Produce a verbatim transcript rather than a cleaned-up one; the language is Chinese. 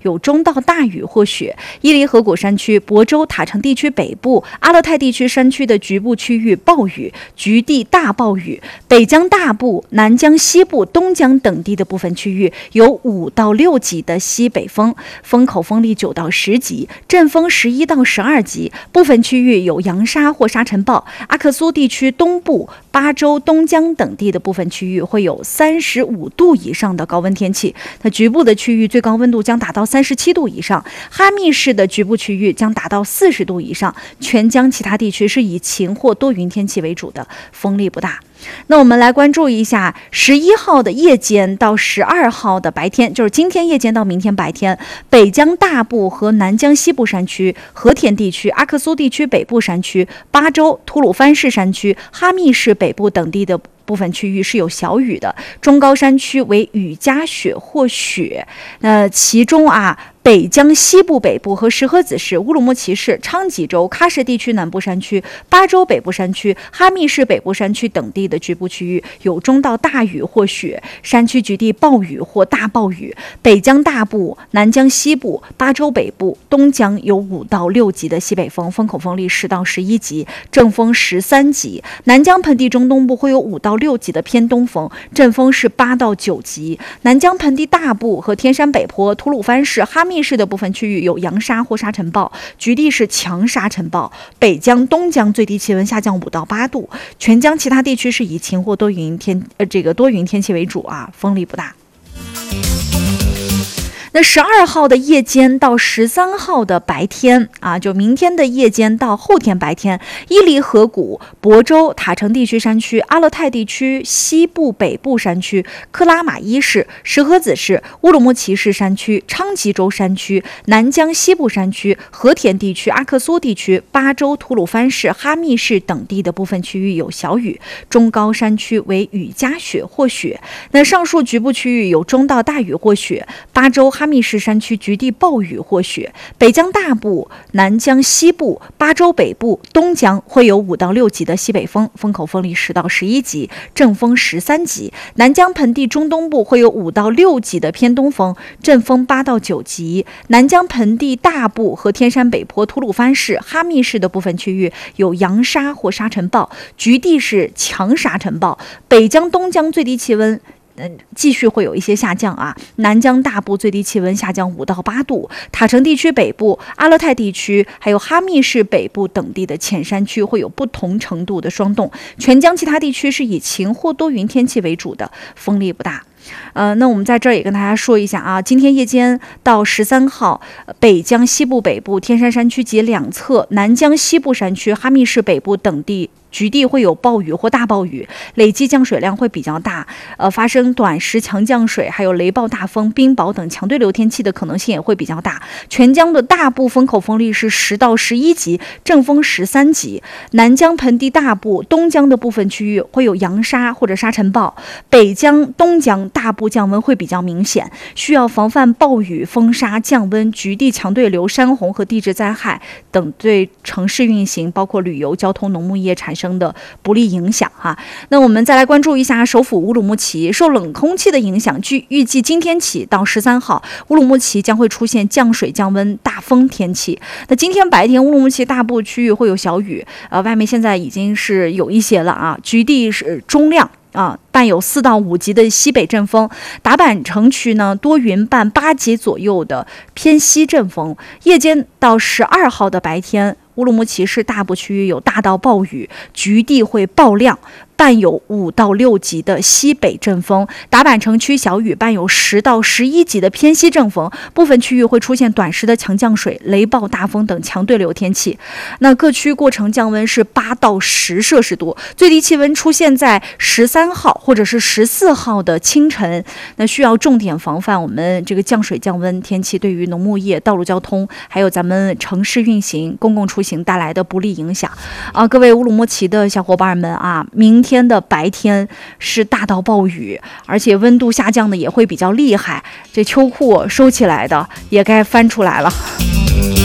有中到大雨或雪。伊犁河谷山区、亳州、塔城地区北部、阿勒泰地区山区的局部区域暴雨，局地大暴雨。北江大部、南江西部、东江等地的部分区域有五到六级的西北风，风口风力九到十级，阵风十一到十二级。部分区域有扬沙或沙尘暴。阿克苏地区东部、巴州、东江等地的部分区域会有三十五度以上的高温天气，那局部的区域最高温度将达到三十七度以上。哈密市的局部区域将达到四十度以上。全江其他地区是以晴或多云天气为主的，风力不大。那我们来关注一下十一号的夜间到十二号的白天，就是今天夜间到明天白天，北江大部和南江西部山区、和田地区、阿克苏地区北部山区、巴州、吐鲁番市山区、哈密市北部等地的部分区域是有小雨的，中高山区为雨夹雪或雪。呃，其中啊，北江西部北部和石河子市、乌鲁木齐市、昌吉州、喀什地区南部山区、巴州北部山区、哈密市北部山区等地的局部区域有中到大雨或雪，山区局地暴雨或大暴雨。北江大部、南江西部、巴州北部、东江有五到六级的西北风，风口风力十到十一级，阵风十三级。南江盆地中东部会有五到六级的偏东风，阵风是八到九级。南江盆地大部和天山北坡、吐鲁番市、哈密市的部分区域有扬沙或沙尘暴，局地是强沙尘暴。北江、东江最低气温下降五到八度，全江其他地区是以晴或多云天呃这个多云天气为主啊，风力不大。那十二号的夜间到十三号的白天啊，就明天的夜间到后天白天，伊犁河谷、亳州、塔城地区山区、阿勒泰地区西部北部山区、克拉玛依市、石河子市、乌鲁木齐市山区、昌吉州山区、南江西部山区、和田地区、阿克苏地区、巴州、吐鲁番市、哈密市等地的部分区域有小雨，中高山区为雨夹雪或雪。那上述局部区域有中到大雨或雪，巴州、哈密市山区局地暴雨或雪，北江大部、南江西部、巴州北部、东江会有五到六级的西北风，风口风力十到十一级，阵风十三级。南江盆地中东部会有五到六级的偏东风，阵风八到九级。南江盆地大部和天山北坡、吐鲁番市、哈密市的部分区域有扬沙或沙尘暴，局地是强沙尘暴。北江、东江最低气温嗯，继续会有一些下降啊。南江大部最低气温下降五到八度，塔城地区北部、阿勒泰地区还有哈密市北部等地的浅山区会有不同程度的霜冻。全江其他地区是以晴或多云天气为主的，风力不大。呃，那我们在这儿也跟大家说一下啊，今天夜间到十三号，北江西部北部、天山山区及两侧、南江西部山区、哈密市北部等地局地会有暴雨或大暴雨，累计降水量会比较大，呃，发生短时强降水，还有雷暴大风、冰雹等强对流天气的可能性也会比较大。全江的大部风口风力是十到十一级，阵风十三级。南江盆地大部、东江的部分区域会有扬沙或者沙尘暴，北江、东江大部降温会比较明显，需要防范暴雨、风沙、降温、局地强对流、山洪和地质灾害等对城市运行，包括旅游、交通、农牧业产生的不利影响哈。那我们再来关注一下首府乌鲁木齐，受冷空气的影响，据预计今天起到十三号，乌鲁木齐将会出现降水、降温、大风天气。那今天白天乌鲁木齐大部区域会有小雨，呃，外面现在已经是有一些了啊，局地是中量。啊，伴有四到五级的西北阵风，达坂城区呢多云伴八级左右的偏西阵风。夜间到十二号的白天，乌鲁木齐市大部区域有大到暴雨，局地会暴量，伴有五到六级的西北阵风。达坂城区小雨，伴有十到十一级的偏西阵风，部分区域会出现短时的强降水、雷暴大风等强对流天气。那各区过程降温是八到十摄氏度，最低气温出现在十三号或者是十四号的清晨。那需要重点防范我们这个降水降温天气对于农牧业、道路交通还有咱们城市运行、公共出行带来的不利影响啊！各位乌鲁木齐的小伙伴们啊，明天的白天是大到暴雨，而且温度下降的也会比较厉害，这秋裤收起来的也该翻出来了。